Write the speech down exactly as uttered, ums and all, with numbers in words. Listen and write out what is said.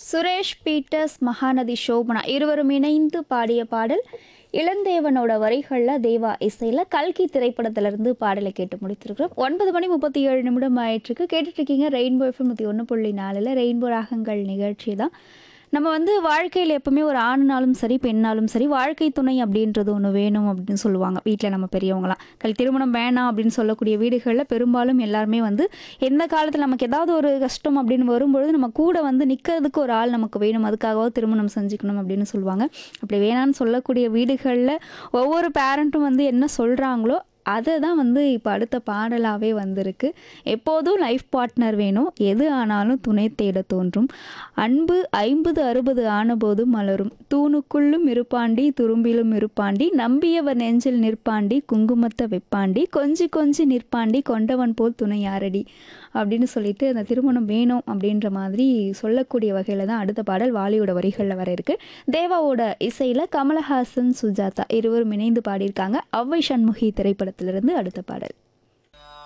Suresh Peter's, Mahanadi Shobana இருவரும் இணைந்து பாடிய பாடல். இளந்தேவனோட வரிகளில் தேவா இசையில் கல்கி திரைப்படத்திலிருந்து பாடலை கேட்டு முடித்திருக்கிறோம். ஒன்பது மணி முப்பத்தி ஏழு நிமிடம் ஆயிட்டுருக்கு. கேட்டுட்ருக்கீங்க ரெயின்போ எஃப்எம் நூற்றி ஒன்று புள்ளி நாலில் ரெயின்போ ராகங்கள் நிகழ்ச்சி தான். நம்ம வந்து வாழ்க்கையில் எப்பவுமே ஒரு ஆணுனாலும் சரி பெண்ணாலும் சரி வாழ்க்கை துணை அப்படின்றது ஒன்று வேணும் அப்படின்னு சொல்லுவாங்க வீட்டில் நம்ம பெரியவங்களாம். கல் திருமணம் வேணாம் அப்படின்னு சொல்லக்கூடிய வீடுகளில் பெரும்பாலும் எல்லாருமே வந்து எந்த காலத்தில் நமக்கு ஏதாவது ஒரு கஷ்டம் அப்படின்னு வரும்பொழுது நம்ம கூட வந்து நிற்கிறதுக்கு ஒரு ஆள் நமக்கு வேணும், அதுக்காகவோ திருமணம் செஞ்சுக்கணும் அப்படின்னு சொல்லுவாங்க. அப்படி வேணான்னு சொல்லக்கூடிய வீடுகளில் ஒவ்வொரு பேரண்ட்டும் வந்து என்ன சொல்கிறாங்களோ அதை தான் வந்து இப்போ அடுத்த பாடலாகவே வந்திருக்கு. எப்போதும் லைஃப் பார்ட்னர் வேணும், எது ஆனாலும் துணை தேட தோன்றும், அன்பு ஐம்பது அறுபது ஆனபோதும் மலரும், தூணுக்குள்ளும் இருப்பாண்டி துரும்பிலும் இருப்பாண்டி, நம்பியவர் நெஞ்சில் நிற்பாண்டி குங்குமத்தை வெப்பாண்டி, கொஞ்சி கொஞ்சி நிற்பாண்டி கொண்டவன் போல் துணை யாரடி அப்படின்னு சொல்லிட்டு அந்த திருமணம் வேணும் அப்படின்ற மாதிரி சொல்லக்கூடிய வகையில் தான் அடுத்த பாடல் வாலியோட வரிகளில் வர இருக்கு. தேவாவோட இசையில் கமலஹாசன், சுஜாதா இருவரும் இணைந்து பாடியிருக்காங்க. அவ்வை சண்முகி திரைப்படத்திலிருந்து அடுத்த பாடல்.